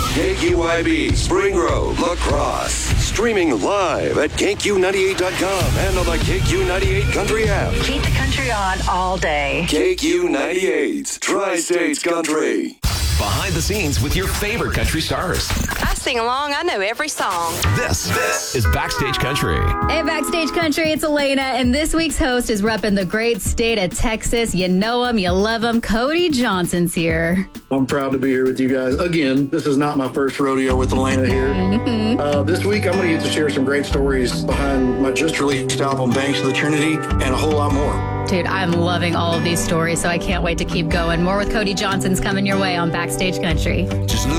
KQYB, Spring Grove, La Crosse. Streaming live at KQ98.com and on the KQ98 Country app. Keep the country on all day. KQ98, Tri-States Country. Behind the scenes with your favorite country stars. I sing along. I know every song. This is Backstage Country. Hey, Backstage Country, it's Elena, and this week's host is repping the great state of Texas. You know him, you love him. Cody Johnson's here. I'm proud to be here with you guys. Again, this is not my first rodeo with Elena here. This week, I'm going to get to share some great stories behind my just released album, Banks of the Trinity, and a whole lot more. Dude, I'm loving all of these stories, so I can't wait to keep going. More with Cody Johnson's coming your way on Backstage Country. Just look